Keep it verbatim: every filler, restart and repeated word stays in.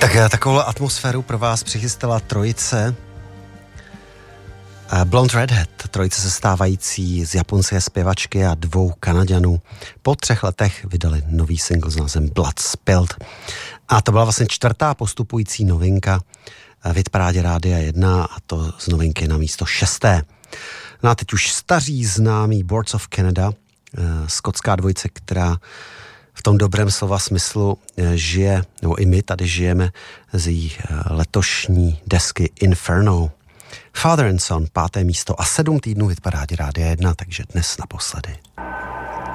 Tak takovou atmosféru pro vás přichystala trojice Blonde Redhead, trojice sestávající z japonské zpěvačky a dvou Kanaďanů. Po třech letech vydali nový single s názvem Blood Spilled. A to byla vlastně čtvrtá postupující novinka v hitparádě Rádia jedna, a to z novinky na místo šesté. No a teď už staří známý Boards of Canada, skotská dvojice, která v tom dobrém slova smyslu žije, nebo i my tady žijeme z její letošní desky Inferno. Father and Son, páté místo a sedm týdnů hitparádě Rádia jedna, takže dnes naposledy.